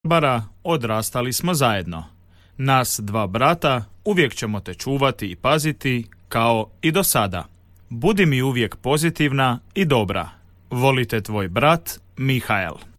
Barbara, odrastali smo zajedno. Nas dva brata uvijek ćemo te čuvati i paziti kao i do sada. Budi mi uvijek pozitivna i dobra. Volite tvoj brat Mihael.